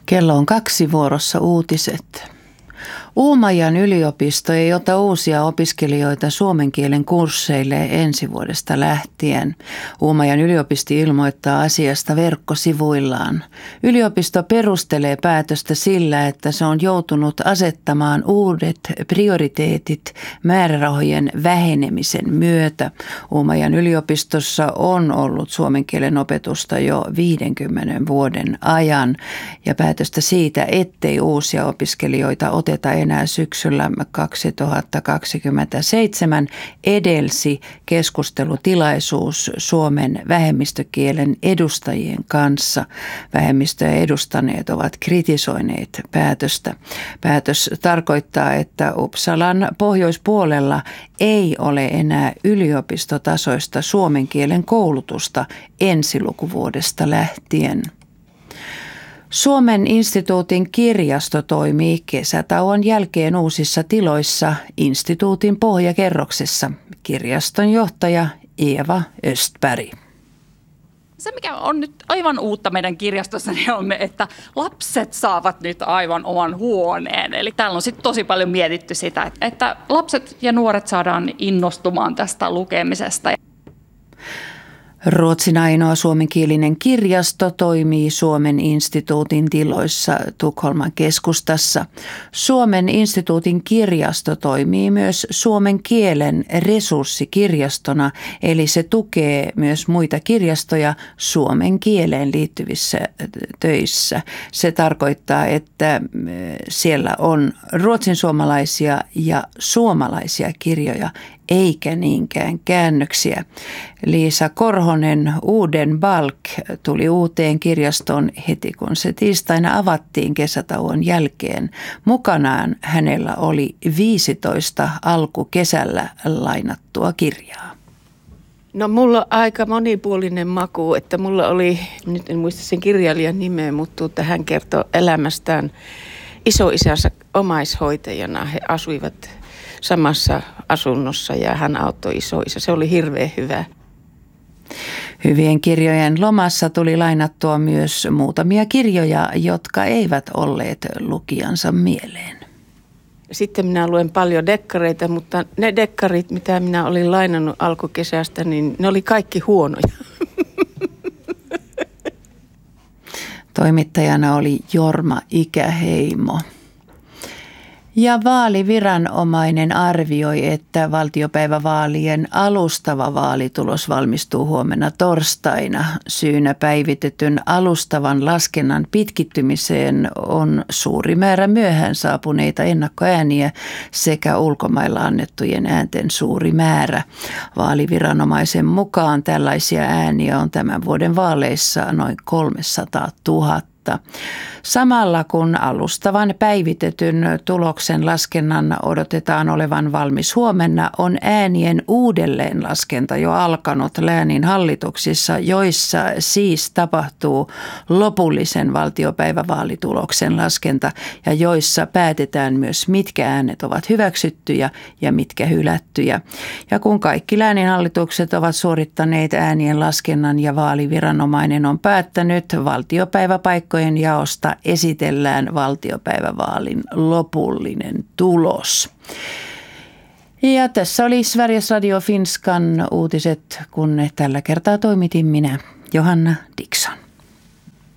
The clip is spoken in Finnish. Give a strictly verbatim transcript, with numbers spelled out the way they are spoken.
Kello on kaksi vuorossa uutiset. Uumajan yliopisto ei ota uusia opiskelijoita suomen kielen kursseille ensi vuodesta lähtien. Uumajan yliopisto ilmoittaa asiasta verkkosivuillaan. Yliopisto perustelee päätöstä sillä, että se on joutunut asettamaan uudet prioriteetit määrärahojen vähenemisen myötä. Uumajan yliopistossa on ollut suomen kielen opetusta jo viidenkymmenen vuoden ajan ja päätöstä siitä, ettei uusia opiskelijoita oteta enää syksyllä kaksituhattakaksikymmentäseitsemän edelsi keskustelutilaisuus suomen vähemmistökielen edustajien kanssa. Vähemmistöjä edustaneet ovat kritisoineet päätöstä. Päätös tarkoittaa, että Uppsalan pohjoispuolella ei ole enää yliopistotasoista suomen kielen koulutusta ensilukuvuodesta lähtien. Suomen instituutin kirjasto toimii kesätauon jälkeen uusissa tiloissa instituutin pohjakerroksessa. Kirjaston johtaja Eeva Östberg. Se, mikä on nyt aivan uutta meidän kirjastossa, niin on, että lapset saavat nyt aivan oman huoneen. Eli täällä on sitten tosi paljon mietitty sitä, että lapset ja nuoret saadaan innostumaan tästä lukemisesta. Ruotsin ainoa suomenkielinen kirjasto toimii Suomen instituutin tiloissa Tukholman keskustassa. Suomen instituutin kirjasto toimii myös suomen kielen resurssikirjastona, eli se tukee myös muita kirjastoja suomen kieleen liittyvissä töissä. Se tarkoittaa, että siellä on ruotsinsuomalaisia ja suomalaisia kirjoja, eikä niinkään käännöksiä. Liisa Korhonen Uuden Balk tuli uuteen kirjastoon heti, kun se tiistaina avattiin kesätauon jälkeen. Mukanaan hänellä oli viisitoista alkukesällä lainattua kirjaa. No mulla on aika monipuolinen maku, että mulla oli, nyt en muista sen kirjailijan nimeä, mutta hän kertoi elämästään isoisänsä omaishoitajana. He asuivat samassa asunnossa ja hän auttoi isoisä. Se oli hirveän hyvä. Hyvien kirjojen lomassa tuli lainattua myös muutamia kirjoja, jotka eivät olleet lukijansa mieleen. Sitten minä luen paljon dekkareita, mutta ne dekkarit, mitä minä olin lainannut alkukesästä, niin ne oli kaikki huonoja. Toimittajana oli Jorma Ikäheimo. Ja vaaliviranomainen arvioi, että valtiopäivävaalien alustava vaalitulos valmistuu huomenna torstaina. Syynä päivitetyn alustavan laskennan pitkittymiseen on suuri määrä myöhään saapuneita ennakkoääniä sekä ulkomailla annettujen äänten suuri määrä. Vaaliviranomaisen mukaan tällaisia ääniä on tämän vuoden vaaleissa noin kolmesataatuhatta. Samalla kun alustavan päivitetyn tuloksen laskennan odotetaan olevan valmis huomenna, on äänien uudelleenlaskenta jo alkanut läänin hallituksissa, joissa siis tapahtuu lopullisen valtiopäivävaalituloksen laskenta ja joissa päätetään myös, mitkä äänet ovat hyväksyttyjä ja mitkä hylättyjä. Ja kun kaikki läänin hallitukset ovat suorittaneet äänien laskennan ja vaaliviranomainen on päättänyt, valtiopäiväpaikkojen jaosta esitellään valtiopäivävaalin lopullinen tulos. Ja tässä oli Sveriges Radio Finskan uutiset, kun tällä kertaa toimitin minä, Johanna Dickson.